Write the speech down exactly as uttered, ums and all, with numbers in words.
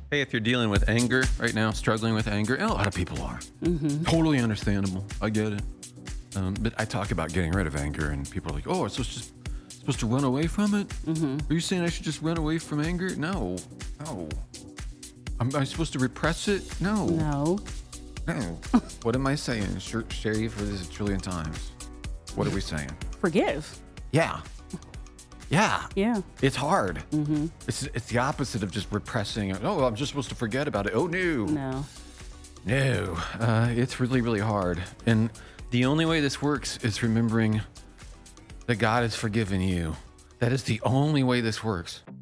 Hey, if you're dealing with anger right now, struggling with anger, and a lot of people are. Totally understandable. I get it. Um, but I talk about getting rid of anger, and people are like, "Oh, it's supposed to, supposed to run away from it." Are you saying I should just run away from anger? No, no. Am I supposed to repress it? No, No. no. What am I saying? Sure, Sherry, for this a trillion times. What are we saying? Forgive. Yeah, yeah. Yeah. It's hard. It's it's the opposite of just repressing. Oh, I'm just supposed to forget about it. Oh no, No. no. Uh, it's really really hard, and the only way this works is remembering that God has forgiven you. That is the only way this works.